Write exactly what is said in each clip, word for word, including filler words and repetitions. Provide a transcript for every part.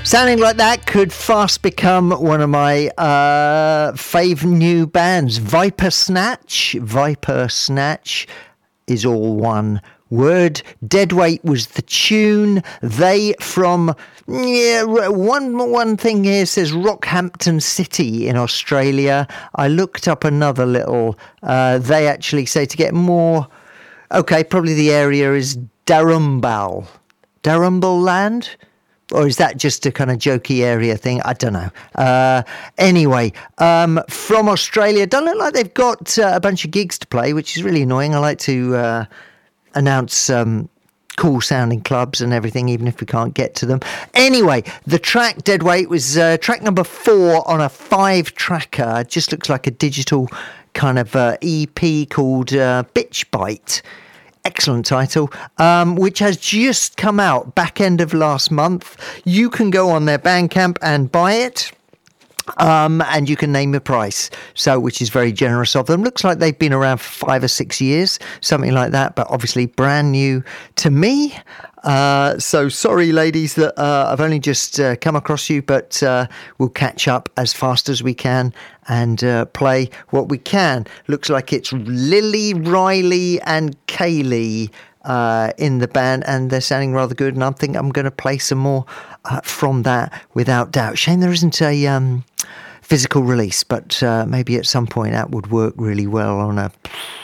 Sounding like that could fast become one of my uh, fave new bands. Viper Snatch. Viper Snatch is all one word. Deadweight was the tune. They from, yeah, one, one thing here says Rockhampton City in Australia. I looked up another little, uh, they actually say to get more, okay, probably the area is Darumbal. Darumbal land? Or is that just a kind of jokey area thing? I don't know. Uh, anyway, um, from Australia, don't look like they've got uh, a bunch of gigs to play, which is really annoying. I like to uh, announce um, cool sounding clubs and everything, even if we can't get to them. Anyway, the track Deadweight was uh, track number four on a five tracker. It just looks like a digital kind of uh, E P called uh, Bitch Bite. Excellent title, um, which has just come out back end of last month. You can go on their Bandcamp and buy it. Um, and you can name the price, so which is very generous of them. Looks like they've been around for five or six years, something like that, but obviously brand new to me. Uh, so sorry, ladies, that uh, I've only just uh, come across you, but uh, we'll catch up as fast as we can and uh, play what we can. Looks like it's Lily, Riley and Kaylee uh, in the band, and they're sounding rather good, and I think I'm going to play some more uh, from that without doubt. Shame there isn't a um, physical release, but uh, maybe at some point that would work really well on a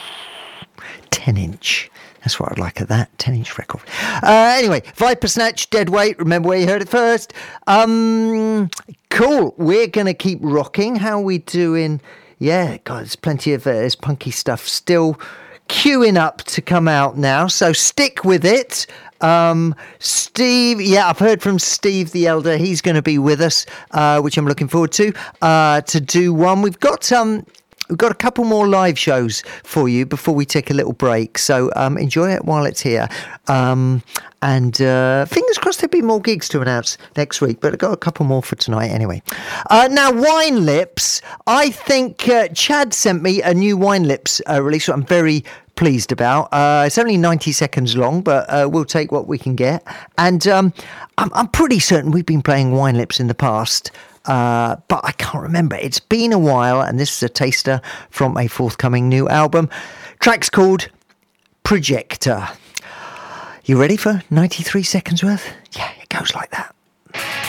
ten inch. That's what I'd like at that, ten inch record. Uh, anyway, Viper Snatch, Deadweight, remember where you heard it first. Um, cool, we're going to keep rocking. How are we doing? Yeah, God, there's plenty of uh, there's punky stuff still queuing up to come out now, so stick with it. Um, Steve, yeah, I've heard from Steve the Elder. He's going to be with us, uh, which I'm looking forward to, uh, to do one. We've got um, we've got a couple more live shows for you before we take a little break, so um, enjoy it while it's here. Um, and uh, fingers crossed there'll be more gigs to announce next week, but I've got a couple more for tonight anyway. Uh, now, Wine Lips, I think uh, Chad sent me a new Wine Lips uh, release, I'm very pleased about. Uh, it's only ninety seconds long, but uh, we'll take what we can get. And um, I'm, I'm pretty certain we've been playing Wine Lips in the past, uh, but I can't remember. It's been a while, and this is a taster from a forthcoming new album. Track's called Projector. You ready for ninety-three seconds worth? Yeah, it goes like that.